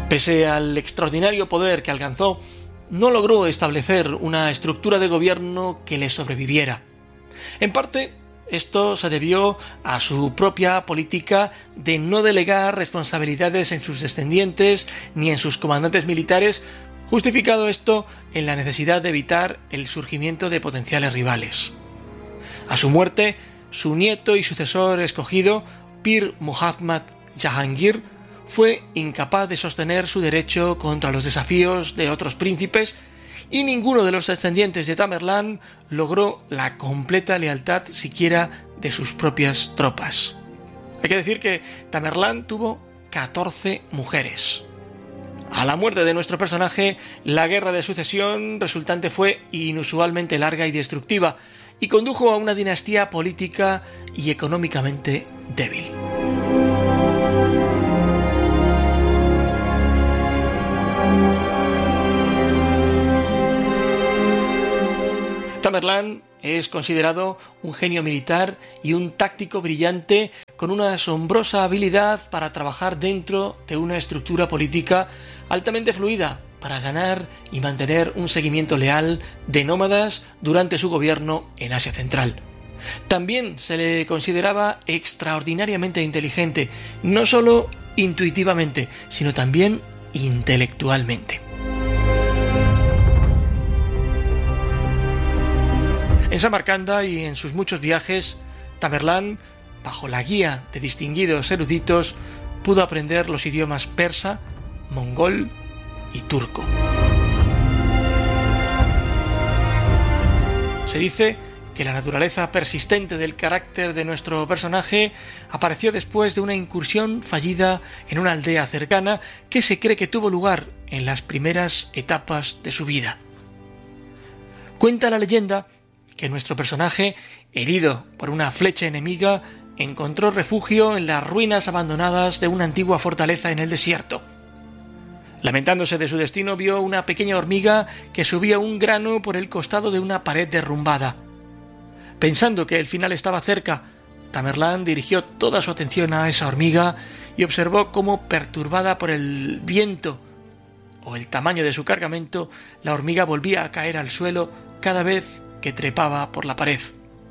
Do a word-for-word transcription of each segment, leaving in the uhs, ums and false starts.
Pese al extraordinario poder que alcanzó, no logró establecer una estructura de gobierno que le sobreviviera. En parte, esto se debió a su propia política de no delegar responsabilidades en sus descendientes ni en sus comandantes militares, justificado esto en la necesidad de evitar el surgimiento de potenciales rivales. A su muerte, su nieto y sucesor escogido, Pir Muhammad Jahangir, fue incapaz de sostener su derecho contra los desafíos de otros príncipes y ninguno de los descendientes de Tamerlán logró la completa lealtad siquiera de sus propias tropas. Hay que decir que Tamerlán tuvo catorce mujeres. A la muerte de nuestro personaje, la guerra de sucesión resultante fue inusualmente larga y destructiva y condujo a una dinastía política y económicamente débil. Tamerlán es considerado un genio militar y un táctico brillante con una asombrosa habilidad para trabajar dentro de una estructura política altamente fluida para ganar y mantener un seguimiento leal de nómadas durante su gobierno en Asia Central. También se le consideraba extraordinariamente inteligente, no solo intuitivamente, sino también intelectualmente. En Samarcanda y en sus muchos viajes, Tamerlán, bajo la guía de distinguidos eruditos, pudo aprender los idiomas persa, mongol y turco. Se dice que la naturaleza persistente del carácter de nuestro personaje apareció después de una incursión fallida en una aldea cercana que se cree que tuvo lugar en las primeras etapas de su vida. Cuenta la leyenda que nuestro personaje, herido por una flecha enemiga, encontró refugio en las ruinas abandonadas de una antigua fortaleza en el desierto. Lamentándose de su destino, vio una pequeña hormiga que subía un grano por el costado de una pared derrumbada. Pensando que el final estaba cerca, Tamerlán dirigió toda su atención a esa hormiga y observó cómo, perturbada por el viento o el tamaño de su cargamento, la hormiga volvía a caer al suelo cada vez que trepaba por la pared.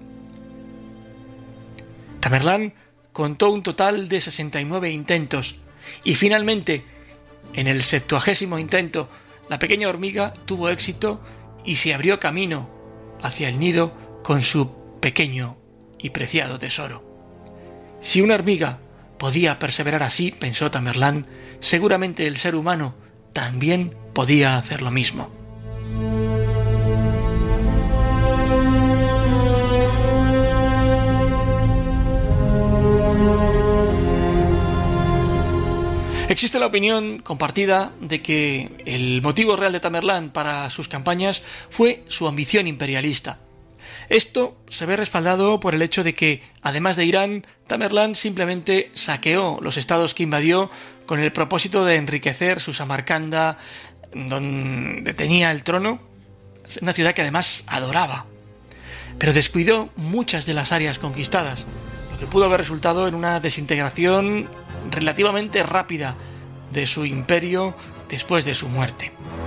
Tamerlán contó un total de sesenta y nueve intentos y finalmente, en el septuagésimo intento, la pequeña hormiga tuvo éxito y se abrió camino hacia el nido con su pequeño y preciado tesoro. Si una hormiga podía perseverar así, pensó Tamerlán, seguramente el ser humano también podía hacer lo mismo. Existe la opinión compartida de que el motivo real de Tamerlán para sus campañas fue su ambición imperialista. Esto se ve respaldado por el hecho de que, además de Irán, Tamerlán simplemente saqueó los estados que invadió con el propósito de enriquecer su Samarcanda, donde tenía el trono, una ciudad que además adoraba. Pero descuidó muchas de las áreas conquistadas, lo que pudo haber resultado en una desintegración relativamente rápida de su imperio después de su muerte.